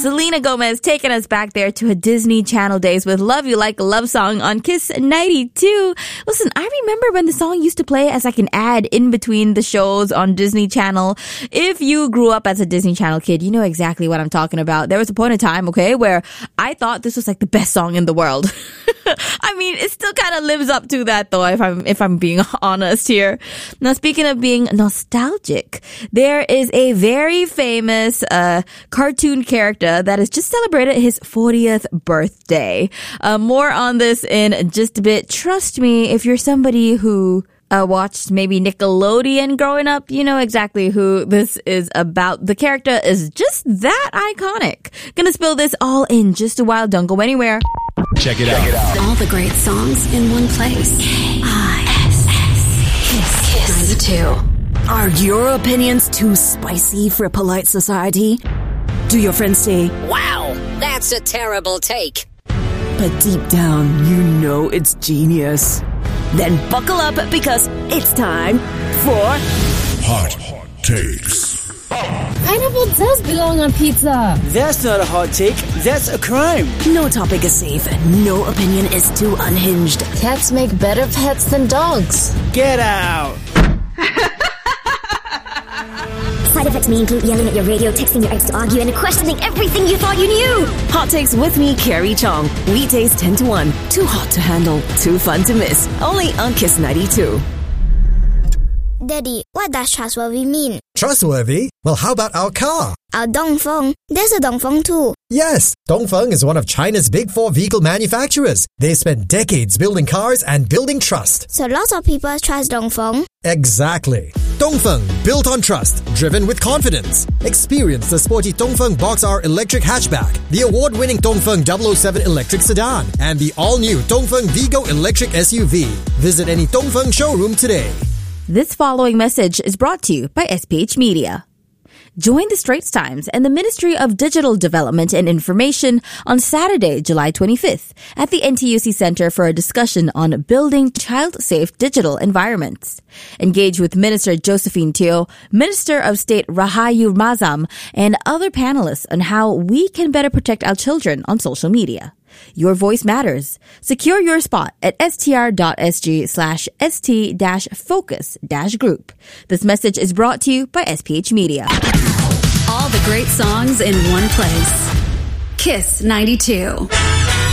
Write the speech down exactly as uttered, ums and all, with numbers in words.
Selena Gomez taking us back there to her Disney Channel days with Love You Like a Love Song on Kiss ninety-two. Listen, I remember when the song used to play as like an ad in between the shows on Disney Channel. If you grew up as a Disney Channel kid, you know exactly what I'm talking about. There was a point in time, okay, where I thought this was like the best song in the world. I mean, it still kind of lives up to that though, if I'm, if I'm being honest here. Now, speaking of being nostalgic, there is a very famous, uh, cartoon character that has just celebrated his fortieth birthday. Uh, more on this in just a bit. Trust me, if you're somebody who Uh, watched maybe Nickelodeon growing up, you know exactly who this is about. The character is just that iconic. Gonna spill this all in just a while. Don't go anywhere. Check it out. Check it out. All the great songs in one place. K I S S. Kiss. Kiss ninety-two. Are your opinions too spicy for polite society? Do your friends say, "Wow, that's a terrible take"? But deep down, you know it's genius. Then buckle up because it's time for Hot Takes. Pineapple does belong on pizza. That's not a hot take. That's a crime. No topic is safe. No opinion is too unhinged. Cats make better pets than dogs. Get out. Side effects may include yelling at your radio, texting your ex to argue, and questioning everything you thought you knew. Hot Takes with me, Carrie Chong. Weekdays ten to one. Too hot to handle. Too fun to miss. Only on Kiss ninety-two. Daddy, what does trustworthy mean? Trustworthy? Well, how about our car? Our Dongfeng. There's a Dongfeng too. Yes, Dongfeng is one of China's big four vehicle manufacturers. They spent decades building cars and building trust. So lots of people trust Dongfeng. Exactly. Dongfeng, built on trust, driven with confidence. Experience the sporty Dongfeng Box R electric hatchback, the award-winning Dongfeng double oh seven electric sedan, and the all-new Dongfeng Vigo electric S U V. Visit any Dongfeng showroom today. This following message is brought to you by S P H Media. Join the Straits Times and the Ministry of Digital Development and Information on Saturday, July twenty-fifth at the N T U C Center for a discussion on building child-safe digital environments. Engage with Minister Josephine Teo, Minister of State Rahayu Mazam, and other panelists on how we can better protect our children on social media. Your voice matters. Secure your spot at str.sg slash st dash focus dash group. This message is brought to you by S P H Media. All the great songs in one place. Kiss ninety-two.